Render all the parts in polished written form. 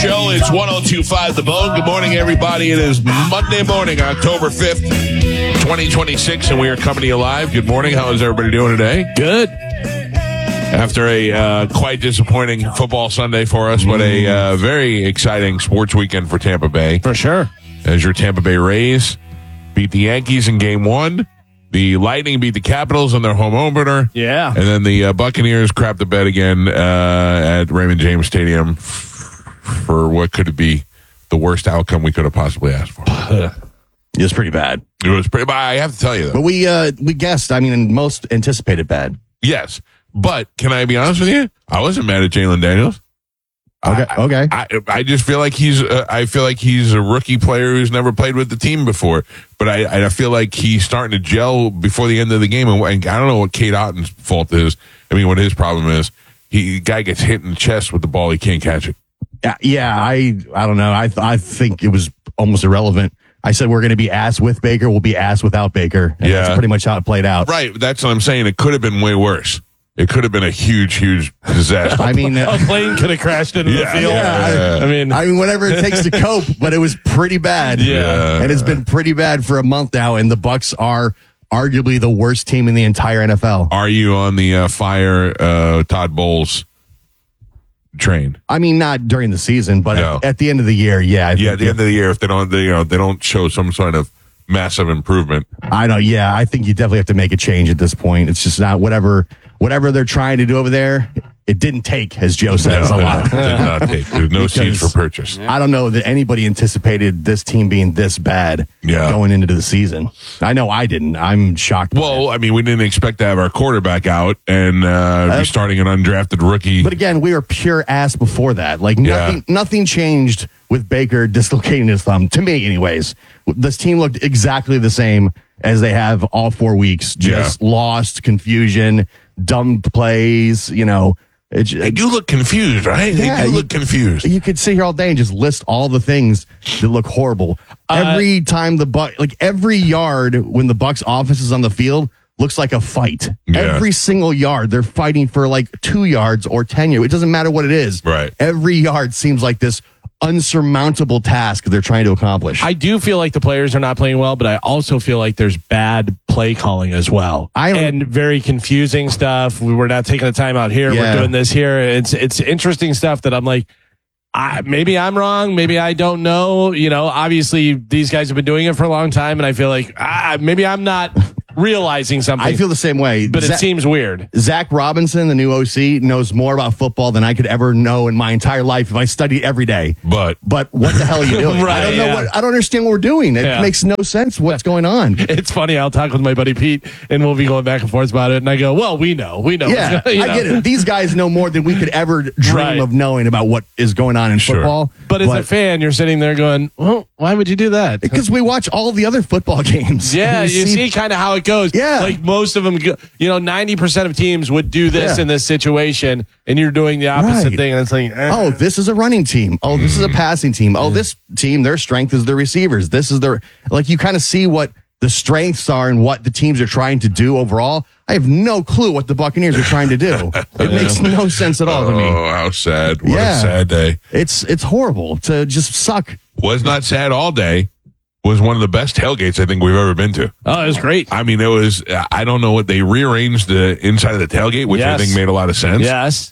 show. It's 102.5 The Bone. Good morning, everybody. It is Monday morning, October 5th, 2026, and we are coming to you live. Good morning. How is everybody doing today? Good. After a quite disappointing football Sunday for us, but a very exciting sports weekend for Tampa Bay. For sure. As your Tampa Bay Rays beat the Yankees in Game 1. The Lightning beat the Capitals on their home opener. Yeah. And then the Buccaneers crapped the bed again at Raymond James Stadium for what could be the worst outcome we could have possibly asked for. It was pretty bad. It was pretty bad. I have to tell you, though. But we guessed, and most anticipated bad. Yes. But can I be honest with you? I wasn't mad at Jalen Daniels. Okay. I just feel like he's a rookie player who's never played with the team before. But I feel like he's starting to gel before the end of the game. And I don't know what Kate Otten's fault is. What his problem is. The guy gets hit in the chest with the ball. He can't catch it. Yeah, I don't know. I think it was almost irrelevant. I said we're going to be ass with Baker. We'll be ass without Baker. And that's pretty much how it played out. Right. That's what I'm saying. It could have been way worse. It could have been a huge, huge disaster. A plane could have crashed into the field. Yeah. Whatever it takes to cope, but it was pretty bad. Yeah. And it's been pretty bad for a month now, and the Bucs are arguably the worst team in the entire NFL. Are you on the fire Todd Bowles train? Not during the season, but at the end of the year, yeah. At the end of the year, if they don't show some sort of massive improvement. I know, yeah. I think you definitely have to make a change at this point. It's just not whatever they're trying to do over there. It didn't take, as Joe says a lot. It did not take. There's no seeds for purchase. I don't know that anybody anticipated this team being this bad going into the season. I know I didn't. I'm shocked. Well, we didn't expect to have our quarterback out and be starting an undrafted rookie. But again, we were pure ass before that. Nothing changed with Baker dislocating his thumb, to me anyways. This team looked exactly the same as they have all 4 weeks. Just lost, confusion, dumb plays, They do look confused, right? Yeah, they do look confused. You could sit here all day and just list all the things that look horrible. Every time every yard when the Bucs offense is on the field looks like a fight. Yeah. Every single yard, they're fighting for 2 yards or 10 yards. It doesn't matter what it is. Right. Every yard seems like this unsurmountable task they're trying to accomplish. I do feel like the players are not playing well, but I also feel like there's bad play calling as well. And very confusing stuff. We're not taking the time out here. Yeah. We're doing this here. It's interesting stuff that I'm like, maybe I'm wrong. Maybe I don't know. Obviously these guys have been doing it for a long time, and I feel like maybe I'm not realizing something. I feel the same way. But it seems weird. Zach Robinson, the new OC, knows more about football than I could ever know in my entire life if I studied every day. But what the hell are you doing? Right, I don't know I don't understand what we're doing. It makes no sense what's going on. It's funny. I'll talk with my buddy Pete, and we'll be going back and forth about it. And I go, well, we know. Yeah, I get it. These guys know more than we could ever dream of knowing about what is going on in football. But as a fan, you're sitting there going, well, why would you do that? Because we watch all the other football games. Yeah, you see kind of how it goes. Yeah. Most of them, 90% of teams would do this in this situation, and you're doing the opposite thing. And it's like, oh, this is a running team. Oh, this is a passing team. Oh, this team, their strength is the receivers. This is you kind of see what the strengths are and what the teams are trying to do overall. I have no clue what the Buccaneers are trying to do. It makes no sense at all to me. Oh, how sad. What a sad day. It's horrible to just suck. Was not sad all day. Was one of the best tailgates I think we've ever been to. Oh, it was great. It was, I don't know what they rearranged the inside of the tailgate, which I think made a lot of sense. Yes.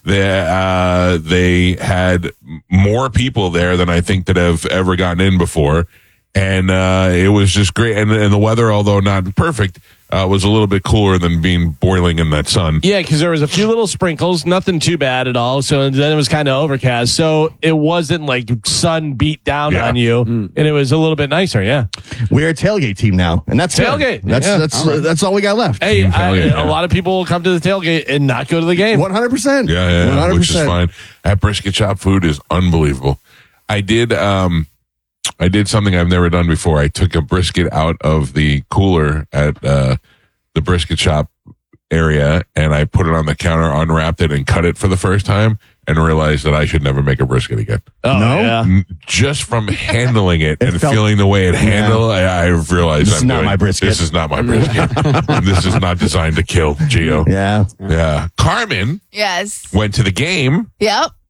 They had more people there than I think that have ever gotten in before. And it was just great. And the weather, although not perfect, was a little bit cooler than being boiling in that sun. Yeah, because there was a few little sprinkles, nothing too bad at all. So then it was kind of overcast. So it wasn't like sun beat down on you, and it was a little bit nicer. Yeah, we're a tailgate team now, and that's tailgate. That's all we got left. Hey, a lot of people will come to the tailgate and not go to the game. 100%. Yeah, 100%. Which is fine. That brisket shop food is unbelievable. I did something I've never done before. I took a brisket out of the cooler at the brisket shop area, and I put it on the counter, unwrapped it, and cut it for the first time, and realized that I should never make a brisket again. Oh, no? Yeah. Just from handling it and feeling the way it handled, I've realized this is not my brisket. This is not my brisket. This is not designed to kill, Gio. Yeah. Yeah. Carmen Yes. went to the game. Yep.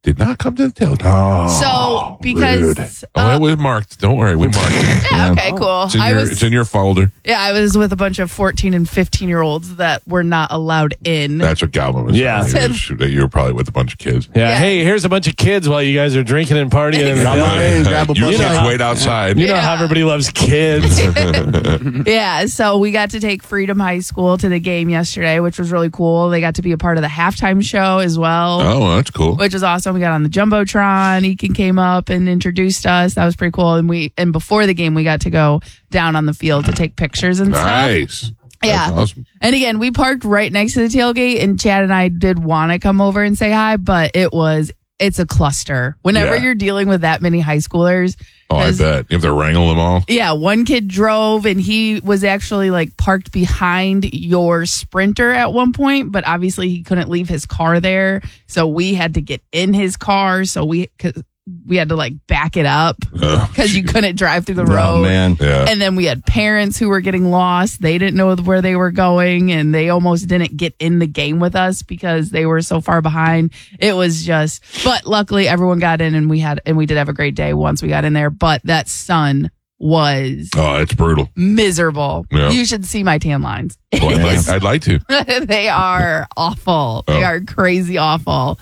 did not come to the tailgate. So because It was marked. Don't worry, we marked it. yeah, okay, cool. It's in your folder. Yeah, I was with a bunch of 14 and 15-year-olds that were not allowed in. That's what Galvin was. Yeah. saying. You were probably with a bunch of kids. Yeah. Hey, here's a bunch of kids while you guys are drinking and partying. in the Come on tailgate. in, grab a You bunch kids of wait outside. You know how everybody loves kids. Yeah, so we got to take Freedom High School to the game yesterday, which was really cool. They got to be a part of the halftime show as well. Oh, that's cool. Which was awesome. We got on the Jumbotron. Eakin came up and introduced us. That was pretty cool. And before the game, we got to go down on the field to take pictures and stuff. Nice. Yeah. That's awesome. And again, we parked right next to the tailgate, and Chad and I did want to come over and say hi, but it's a cluster. Whenever Yeah. you're dealing with that many high schoolers. Oh, I 'cause- bet. You have to wrangle them all. Yeah, one kid drove and he was actually like parked behind your Sprinter at one point, but obviously he couldn't leave his car there. So we had to get in his car. So we had to like back it up because you couldn't drive through the road. Oh, man. Yeah. And then we had parents who were getting lost. They didn't know where they were going and they almost didn't get in the game with us because they were so far behind. It was but luckily everyone got in and we did have a great day once we got in there. But that sun was Oh, it's brutal. miserable. Yeah. You should see my tan lines. Well, I'd like to. They are awful. They Oh. are crazy awful.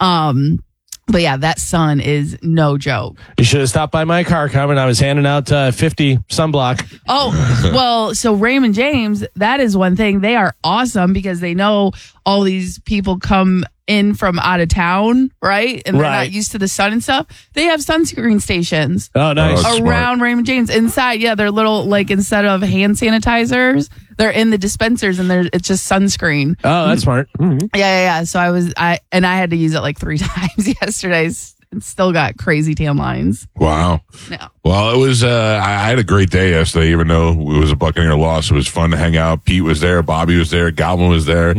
But yeah, that sun is no joke. You should have stopped by my car, Carmen. I was handing out 50 sunblock. Oh, well, so Raymond James, that is one thing. They are awesome because they know all these people come in from out of town, right? And they're Right. not used to the sun and stuff. They have sunscreen stations Oh, nice. Oh, around Raymond James. Inside, yeah, they're little, like, instead of hand sanitizers, they're in the dispensers and it's just sunscreen. Oh, that's smart. Yeah. So I had to use it like 3 times yesterday. And still got crazy tan lines. Wow. Yeah. Well, it was, I had a great day yesterday, even though it was a Buccaneer loss. It was fun to hang out. Pete was there. Bobby was there. Galvin was there.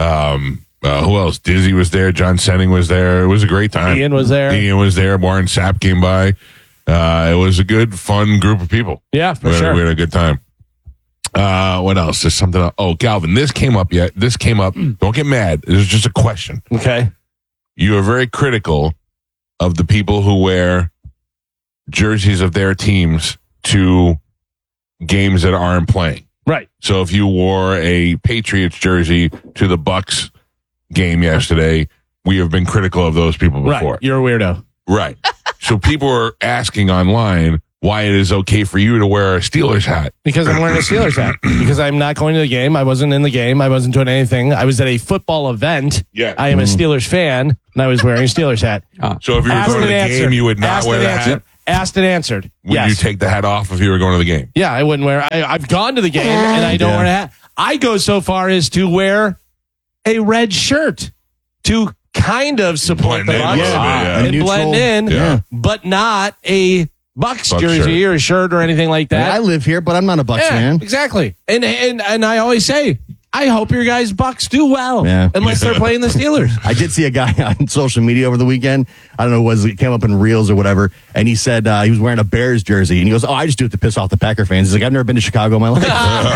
Who else? Dizzy was there. John Senning was there. It was a great time. Ian was there. Ian was there. Warren Sapp came by. It was a good, fun group of people. Yeah, for We sure. had a good time. What else? There's something else. Oh, Galvin, this came up. Don't get mad. It was just a question. Okay. You are very critical of the people who wear jerseys of their teams to games that aren't playing. Right. So if you wore a Patriots jersey to the Bucks game yesterday, we have been critical of those people before. Right. You're a weirdo. Right. So people are asking online why it is okay for you to wear a Steelers hat. Because I'm wearing a Steelers hat. Because I'm not going to the game. I wasn't in the game. I wasn't doing anything. I was at a football event. Yeah. I am a Steelers fan, and I was wearing a Steelers hat. So if you were Asked going to the and game, answered. you would not Asked wear and the answered. hat? Asked and answered. Would Yes. you take the hat off if you were going to the game? Yeah, I wouldn't wear. I've gone to the game and I don't wear a hat. I go so far as to wear a red shirt to kind of support Blend the in a Bucks little bit, yeah. and blend in, Yeah. but not a Bucks Bucks jersey shirt. or a shirt or anything like that. I live here, but I'm not a Bucks Yeah, fan. exactly. And I always say, I hope your guys' Bucks do well, Yeah. unless they're playing the Steelers. I did see a guy on social media over the weekend. I don't know, it came up in Reels or whatever, and he said he was wearing a Bears jersey, and he goes, "Oh, I just do it to piss off the Packer fans." He's like, "I've never been to Chicago in my life."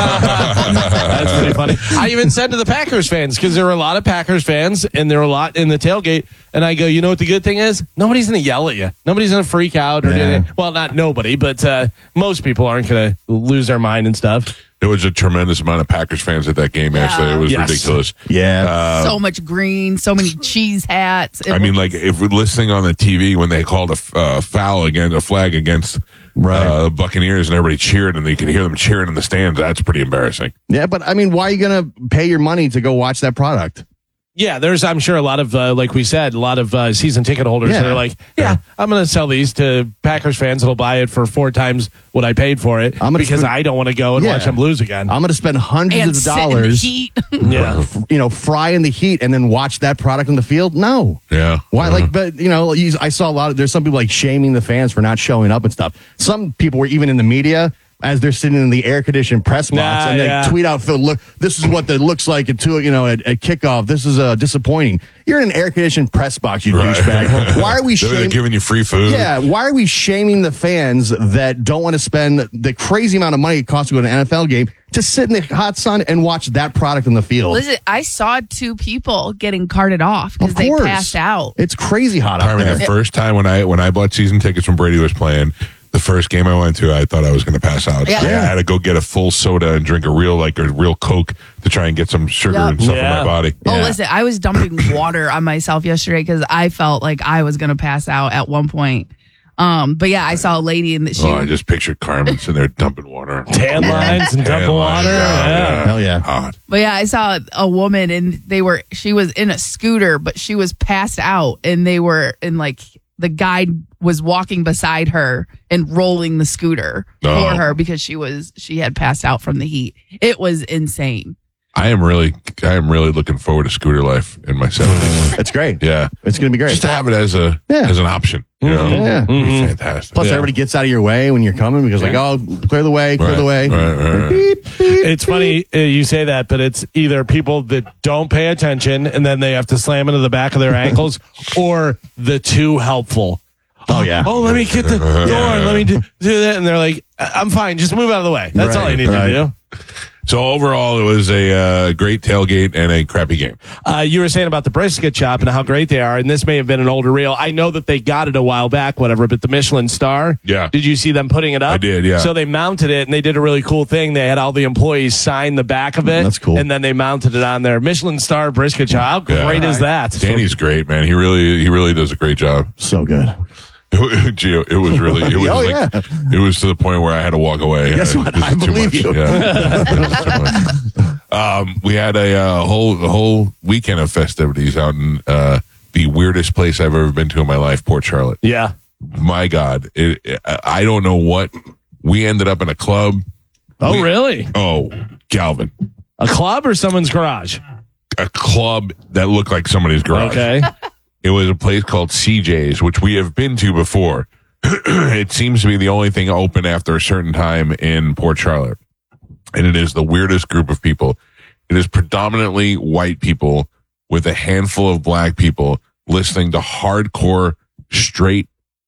That's pretty funny. I even said to the Packers fans, because there were a lot of Packers fans and there were a lot in the tailgate, and I go, you know what the good thing is? Nobody's going to yell at you. Nobody's going to freak out. Or do anything. Well, not nobody, but most people aren't going to lose their mind and stuff. There was a tremendous amount of Packers fans at that game yesterday. It was Yes. ridiculous. Yeah. So much green, so many cheese hats. I mean, like if we're listening on the TV when they called a foul against a flag against the Buccaneers and everybody cheered and you could hear them cheering in the stands. That's pretty embarrassing. Yeah, but I mean, why are you going to pay your money to go watch that product? Yeah, there's, I'm sure, a lot of, like we said, a lot of season ticket holders that are like, I'm going to sell these to Packers fans that'll buy it for 4 times what I paid for it because I don't want to go and watch them lose again. I'm going to spend hundreds and of sit in the dollars, heat. Yeah. fry in the heat and then watch that product on the field. No. Yeah. Why? But I saw there's some people like shaming the fans for not showing up and stuff. Some people were even in the media as they're sitting in the air-conditioned press box and they tweet out, Phil, look, this is what that looks like at kickoff. This is disappointing. You're in an air-conditioned press box, you douchebag. Why are we They're giving you free food? Yeah, why are we shaming the fans that don't want to spend the crazy amount of money it costs to go to an NFL game to sit in the hot sun and watch that product in the field? Listen, I saw 2 people getting carted off because they passed out. It's crazy hot out there. The first time when I bought season tickets when Brady was playing, the first game I went to, I thought I was going to pass out. Yeah. I had to go get a full soda and drink a real Coke to try and get some sugar and stuff in my body. Oh, listen, I was dumping water on myself yesterday because I felt like I was going to pass out at one point. But yeah, I saw a lady in the I just pictured Carmen sitting there dumping water. Tan lines and dumping water. Yeah. Hell yeah. Hot. But yeah, I saw a woman and she was in a scooter, but she was passed out and they were in the guy was walking beside her and rolling the scooter for her because she had passed out from the heat. It was insane. I am really looking forward to scooter life in my 70s. It's great. Yeah. It's going to be great. Just to have it as an option. You know? Yeah. It'd be fantastic. Plus, everybody gets out of your way when you're coming because clear the way, clear the way. Right. Beep, beep. It's funny you say that, but it's either people that don't pay attention and then they have to slam into the back of their ankles, or the too helpful. Oh, yeah. Oh, let me get the door. Let me do that. And they're like, I'm fine. Just move out of the way. That's all I need to do. So overall, it was a great tailgate and a crappy game. You were saying about the brisket shop and how great they are, and this may have been an older reel. I know that they got it a while back, whatever, but the Michelin star, did you see them putting it up? I did, yeah. So they mounted it, and they did a really cool thing. They had all the employees sign the back of it. That's cool. And then they mounted it on their Michelin star brisket shop. How great is that? Danny's great, man. He really does a great job. So good. Gio, it was really, it was it was to the point where I had to walk away. Guess what? I believe you. Yeah. We had a whole weekend of festivities out in the weirdest place I've ever been to in my life, Port Charlotte. Yeah. My God. I don't know what. We ended up in a club. Oh, really? Oh, Galvin. A club or someone's garage? A club that looked like somebody's garage. Okay. It was a place called CJ's, which we have been to before. It seems to be the only thing open after a certain time in Port Charlotte. And it is the weirdest group of people. It is predominantly white people with a handful of black people listening to hardcore, straight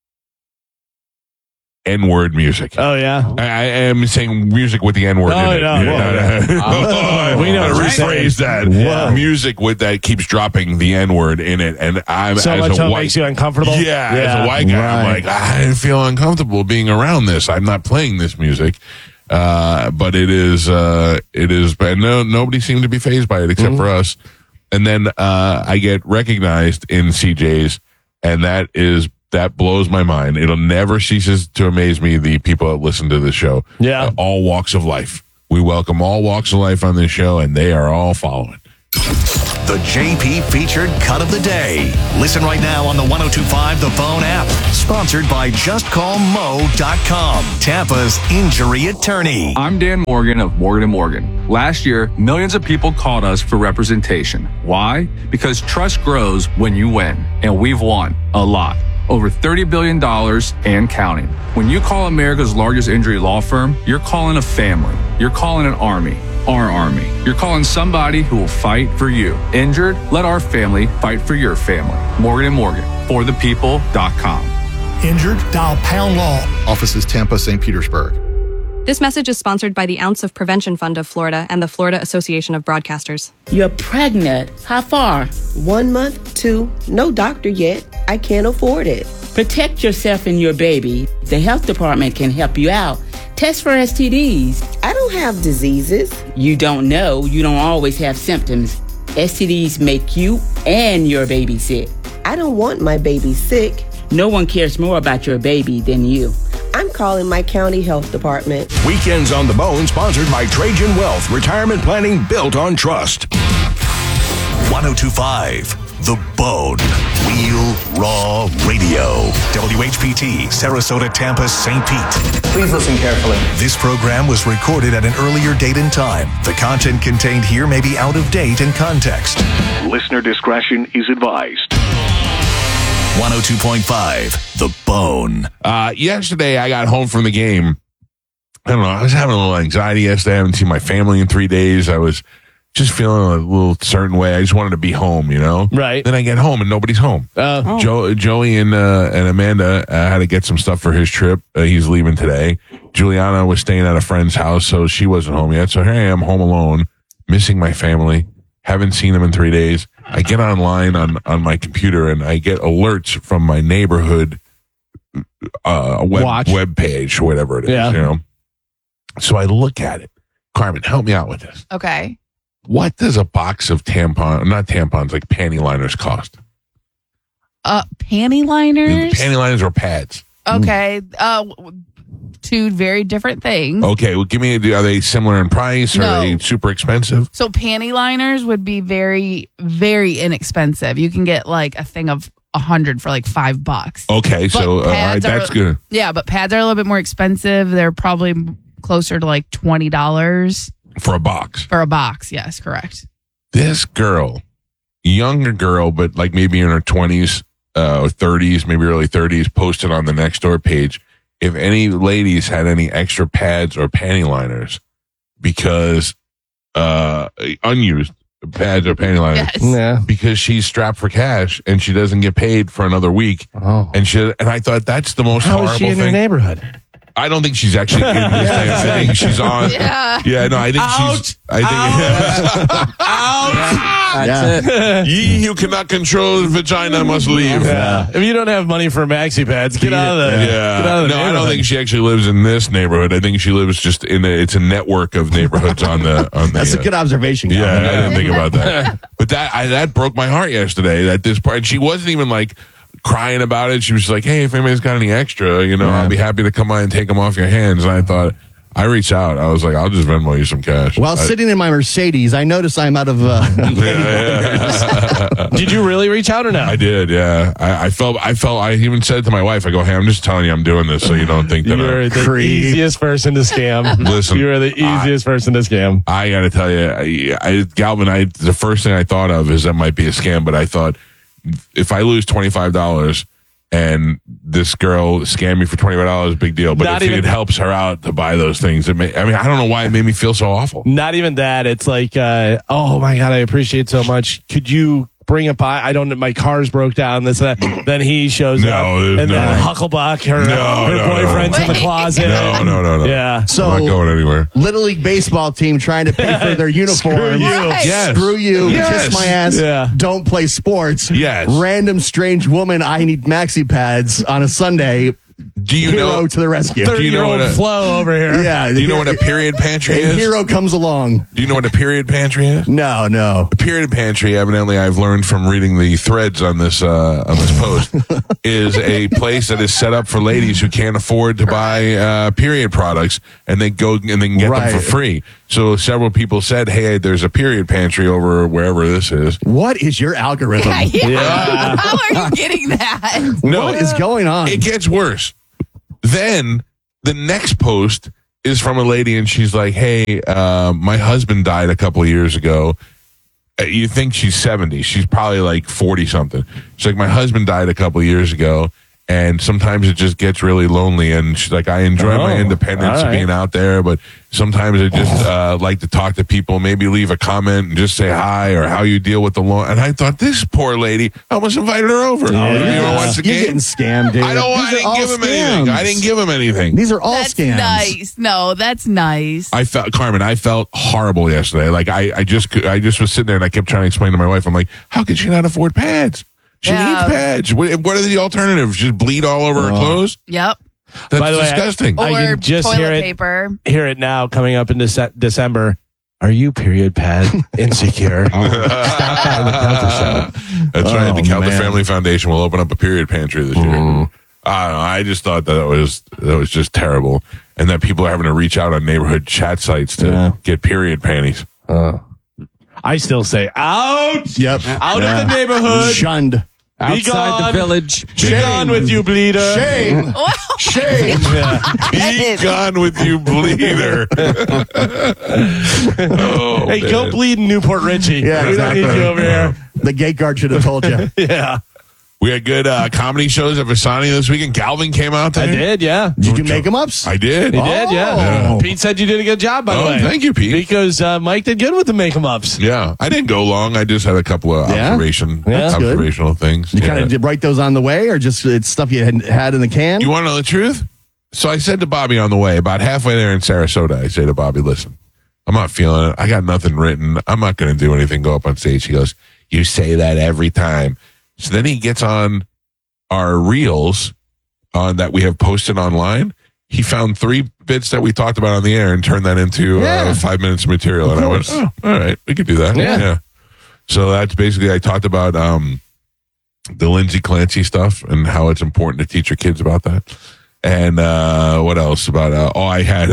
N-word music. Oh, yeah. I am saying music with the N-word in it. We know to what you're rephrase that. Whoa. Music with that keeps dropping the N-word in it. And I'm so as much a so it white, makes you uncomfortable? Yeah, as a white guy, I'm like, I feel uncomfortable being around this. I'm not playing this music. But it is bad. Nobody seemed to be fazed by it except for us. And then I get recognized in CJ's, and that blows my mind. It'll never ceases to amaze me, the people that listen to this show. Yeah. All walks of life. We welcome all walks of life on this show, and they are all following. The JP featured cut of the day. Listen right now on the 102.5 The Bone app. Sponsored by JustCallMo.com, Tampa's injury attorney. I'm Dan Morgan of Morgan & Morgan. Last year, millions of people called us for representation. Why? Because trust grows when you win, and we've won a lot. Over $30 billion and counting. When you call America's largest injury law firm, you're calling a family. You're calling an army. Our army. You're calling somebody who will fight for you. Injured? Let our family fight for your family. Morgan & Morgan. ForThePeople.com. Injured? Dial Pound Law. Offices Tampa, St. Petersburg. This message is sponsored by the Ounce of Prevention Fund of Florida and the Florida Association of Broadcasters. You're pregnant. How far? 1 month, 2. No doctor yet. I can't afford it. Protect yourself and your baby. The health department can help you out. Test for STDs. I don't have diseases. You don't know. You don't always have symptoms. STDs make you and your baby sick. I don't want my baby sick. No one cares more about your baby than you. I'm calling my county health department. Weekends on the Bone, sponsored by Trajan Wealth. Retirement planning built on trust. 102.5 The Bone. Real Raw Radio. WHPT, Sarasota, Tampa, St. Pete. Please listen carefully. This program was recorded at an earlier date and time. The content contained here may be out of date in context. Listener discretion is advised. 102.5 The Bone. Yesterday, I got home from the game, I don't know. I was having a little anxiety yesterday. I haven't seen my family in 3 days. I was just feeling a little certain way. I just wanted to be home, you know? Right. Then I get home and nobody's home. Joey and Amanda had to get some stuff for his trip. He's leaving today. Juliana was staying at a friend's house, so she wasn't home yet. So here I am, home alone, missing my family. Haven't seen them in 3 days. I get online on my computer and I get alerts from my neighborhood web page, whatever it is, you know? So I look at it. Carmen, help me out with this. Okay. What does a box of not tampons, like panty liners cost? Panty liners? Panty liners or pads? Okay. Two very different things. Okay, well, are they similar in price? No. Are they super expensive? So panty liners would be very, very inexpensive. You can get like a thing of 100 for like $5. Okay, so all right, that's good. Yeah, but pads are a little bit more expensive. They're probably closer to like $20 for a box. For a box, yes, correct. This girl, younger girl, but like maybe in her 20s or 30s, maybe early 30s, posted on the Nextdoor page if any ladies had any extra pads or panty liners because unused pads or panty liners. Yes. Yeah. Because she's strapped for cash and she doesn't get paid for another week. Oh. And I thought that's the most How horrible is she in your thing. neighborhood? I don't think she's actually in this thing. I think she's on. Yeah. No, I think she's. That's it. Ye who cannot control his vagina must leave. Yeah. If you don't have money for maxi pads, get out of there. Yeah. Get out of the No, I don't think she actually lives in this neighborhood. I think she lives just it's a network of neighborhoods on the. That's a good observation. Yeah, I didn't think about that. But that broke my heart yesterday. That this part, she wasn't even like crying about it. She was just like, "Hey, if anybody's got any extra, I'll be happy to come by and take them off your hands." And I thought, I reached out. I was like, "I'll just Venmo you some cash." While sitting in my Mercedes, I noticed I'm out of. Did you really reach out or no? I did. Yeah, I felt. I even said to my wife, "I go, hey, I'm just telling you, I'm doing this, so you don't think that You're the easiest person to scam. Listen, you are the easiest person to scam. I got to tell you, Galvin, the first thing I thought of is that might be a scam, but I thought if I lose $25 and this girl scammed me for $25, big deal. But if it helps her out to buy those things, I don't know why it made me feel so awful. Not even that. It's like, oh my God, I appreciate so much. Could you bring a pie? My car's broke down. This and that. Then he shows up, and then Hucklebuck, her boyfriend's in the closet. No. Yeah. So I'm not going anywhere. Little League baseball team trying to pay for their uniforms. Screw you. Right. Yes. Screw you. Yes. Kiss my ass. Yeah. Don't play sports. Yes. Random strange woman. I need maxi pads on a Sunday. Do you Hero know to the rescue. 30-year-old Flo over here. Yeah. Do you know what a period pantry A is? hero comes along. Do you know what a period pantry is? No. A period pantry, evidently, I've learned from reading the threads on this post, is a place that is set up for ladies who can't afford to buy period products, and they go and they can get them for free. So several people said, "Hey, there's a period pantry over wherever this is." What is your algorithm? Yeah. How are you getting that? No, What is going on? It gets worse. Then the next post is from a lady, and she's like, "Hey, my husband died a couple of years ago. You think she's 70? She's probably like 40 something. She's like, my husband died a couple of years ago, and sometimes it just gets really lonely. And she's like, I enjoy my independence of being out there, but sometimes I just like to talk to people, maybe leave a comment and just say hi or how you deal with the law." And I thought, this poor lady, I almost invited her over. You know, watch the You're game. getting scammed, dude. I didn't give him anything. I didn't give him anything. These are all That's scams. nice. No, that's nice. I felt horrible yesterday. Like I just was sitting there and I kept trying to explain to my wife. I'm like, how could she not afford pads? She needs pads. What are the alternatives? Just bleed all over her clothes? Yep. That's By the way, disgusting. Or I can just toilet paper. Hear it now coming up in December. Are you period pad insecure? Stop by the Kelter Show. That's right. The Kelter man. Family Foundation will open up a period pantry this year. I don't know. I just thought that was just terrible, and that people are having to reach out on neighborhood chat sites to get period panties. I still say out. Yep. Out of the neighborhood. Shunned. Outside the village. Be gone with you, bleeder. Shame. Shame. Be gone with you, bleeder. Hey, go bleed in Newport Richie. Yeah, we don't need you over here. The gate guard should have told you. Yeah. We had good comedy shows at Visani this weekend. Galvin came out there. I did, yeah. Did you make them ups? I did. He did, yeah. Pete said you did a good job, by the way. Thank you, Pete. Because Mike did good with the make-em-ups. Yeah, I didn't go long. I just had a couple of observational things. You kind of did write those on the way, or just it's stuff you had in the can? You want to know the truth? So I said to Bobby on the way, about halfway there in Sarasota, I say to Bobby, listen, I'm not feeling it. I got nothing written. I'm not going to do anything, go up on stage. He goes, you say that every time. So then he gets on our reels that we have posted online. He found 3 bits that we talked about on the air and turned that into 5 minutes of material. And I went, oh, all right, we could do that. Yeah. So that's basically, I talked about the Lindsay Clancy stuff and how it's important to teach your kids about that. And what else about, I had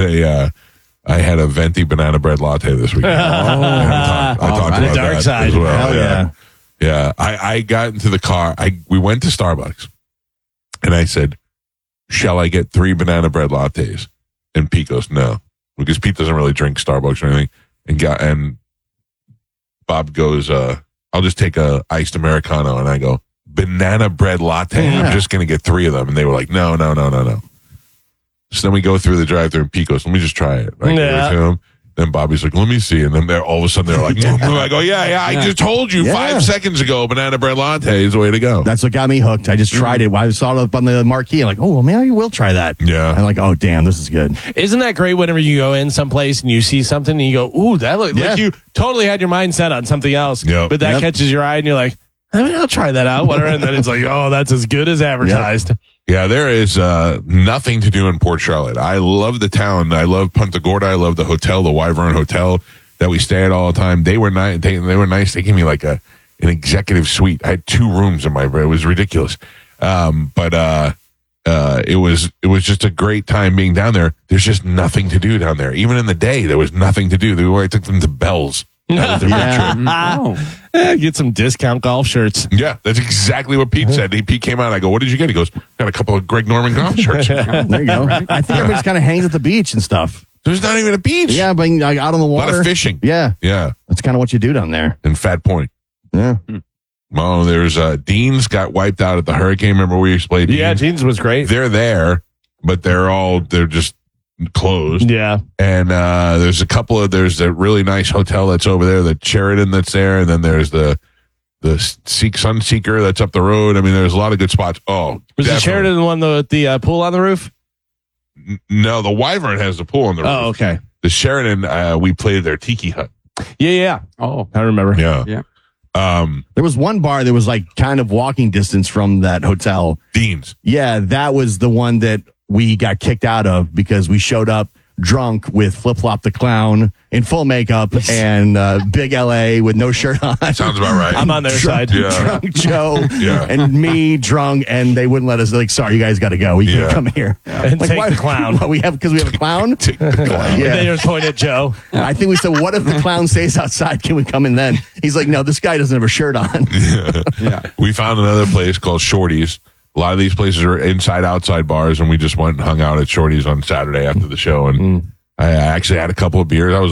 a venti banana bread latte this weekend. I talked about the dark that side as well. Hell yeah. Yeah, I got into the car. We went to Starbucks, and I said, shall I get 3 banana bread lattes? And Pete goes, no, because Pete doesn't really drink Starbucks or anything. And Bob goes, I'll just take a iced Americano. And I go, banana bread latte? I'm just going to get 3 of them. And they were like, no. So then we go through the drive-thru, and Pete goes, let me just try it. Right? Yeah. Then Bobby's like, let me see. And then all of a sudden they're like, I go, yeah, I just told you 5 seconds ago, banana bread latte is the way to go. That's what got me hooked. I just tried it. I saw it up on the marquee. I'm like, oh, well, maybe I will try that. Yeah. I'm like, oh, damn, this is good. Isn't that great whenever you go in someplace and you see something and you go, ooh, that looks like you totally had your mind set on something else. Yep. But that catches your eye and you're like, I'll try that out. Whatever. And then it's like, oh, that's as good as advertised. Yeah, there is nothing to do in Port Charlotte. I love the town. I love Punta Gorda. I love the hotel, the Wyvern Hotel that we stay at all the time. They were nice. They were nice. They gave me like an executive suite. I had 2 rooms in my room. It was ridiculous. But it was just a great time being down there. There's just nothing to do down there. Even in the day, there was nothing to do. I took them to Bell's. Get some discount golf shirts. Yeah, that's exactly what Pete said. Pete came out. I go, what did you get? He goes, got a couple of Greg Norman golf shirts. There you go. I think everybody kind of hangs at the beach and stuff. There's not even a beach. Yeah, but like, out on the water. A lot of fishing. Yeah. Yeah. That's kind of what you do down there. In Fat Point. Yeah. Well, there's Dean's got wiped out at the hurricane. Remember we explained Dean's? Yeah, Dean's was great. They're there, but they're just closed. Yeah. And there's a really nice hotel that's over there, the Sheridan that's there, and then there's the Sunseeker that's up the road. I mean, there's a lot of good spots. Oh, was the Sheridan the one with the pool on the roof? No, the Wyvern has the pool on the roof. Oh, okay. The Sheridan, we played their tiki hut. Yeah. Oh, I remember. Yeah. There was one bar that was like kind of walking distance from that hotel. Dean's. Yeah, that was the one that we got kicked out of because we showed up drunk with Flip Flop the Clown in full makeup and Big LA with no shirt on. Sounds about right. I'm on their side. Drunk Joe and me drunk, and they wouldn't let us. Like, sorry, you guys got to go. We can't come here. And like, take the clown. What, because we have a clown? Take the clown. Yeah. They just point at Joe. I think we said, what if the clown stays outside? Can we come in then? He's like, no, this guy doesn't have a shirt on. Yeah. We found another place called Shorty's. A lot of these places are inside-outside bars, and we just went and hung out at Shorty's on Saturday after the show, and I actually had a couple of beers. I was